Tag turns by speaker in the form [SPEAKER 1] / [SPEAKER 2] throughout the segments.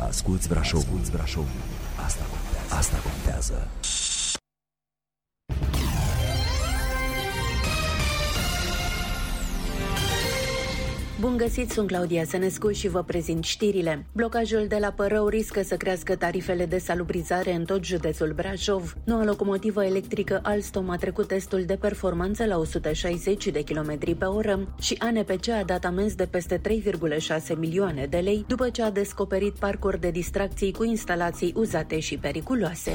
[SPEAKER 1] Asculți Brașovul. Asta contează.
[SPEAKER 2] Bun găsit, sunt Claudia Sănescu și vă prezint știrile. Blocajul de la Părău riscă să crească tarifele de salubrizare în tot județul Brașov. Noua locomotivă electrică Alstom a trecut testul de performanță la 160 de km pe oră și ANPC a dat amenzi de peste 3,6 milioane de lei după ce a descoperit parcuri de distracții cu instalații uzate și periculoase.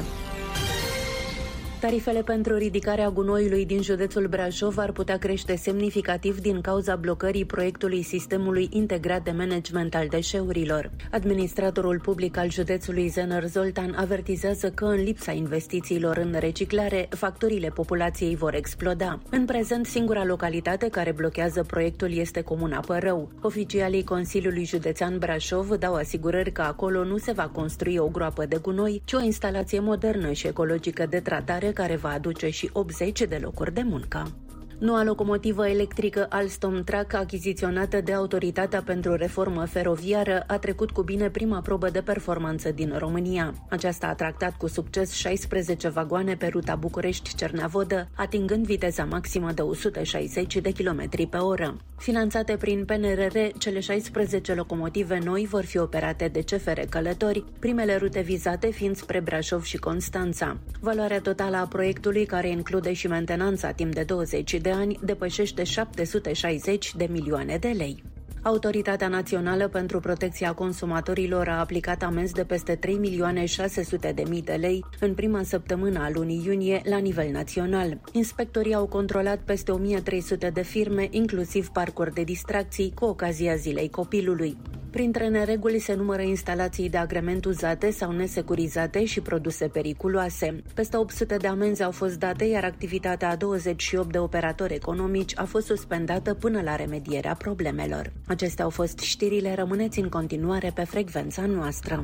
[SPEAKER 2] Tarifele pentru ridicarea gunoiului din județul Brașov ar putea crește semnificativ din cauza blocării proiectului Sistemului Integrat de Management al Deșeurilor. Administratorul public al județului Zener Zoltan avertizează că în lipsa investițiilor în reciclare, facturile populației vor exploda. În prezent, singura localitate care blochează proiectul este comuna Părău. Oficialii Consiliului Județean Brașov dau asigurări că acolo nu se va construi o groapă de gunoi, ci o instalație modernă și ecologică de tratare care va aduce și 80 de locuri de muncă. Noua locomotivă electrică Alstom Truck, achiziționată de Autoritatea pentru Reformă Feroviară, a trecut cu bine prima probă de performanță din România. Aceasta a tractat cu succes 16 vagoane pe ruta București-Cernavodă, atingând viteza maximă de 160 de km pe oră. Finanțate prin PNRR, cele 16 locomotive noi vor fi operate de CFR Călători, primele rute vizate fiind spre Brașov și Constanța. Valoarea totală a proiectului, care include și mentenanța timp de 20 de ani, depășește 760 de milioane de lei. Autoritatea Națională pentru Protecția Consumatorilor a aplicat amenzi de peste 3.600.000 de lei în prima săptămână a lunii iunie la nivel național. Inspectorii au controlat peste 1.300 de firme, inclusiv parcuri de distracții, cu ocazia Zilei Copilului. Printre nereguli se numără instalații de agrement uzate sau nesecurizate și produse periculoase. Peste 800 de amenzi au fost date, iar activitatea a 28 de operatori economici a fost suspendată până la remedierea problemelor. Acestea au fost știrile, rămâneți în continuare pe frecvența noastră.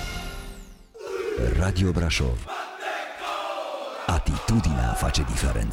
[SPEAKER 1] Radio Brașov. Atitudinea face diferența.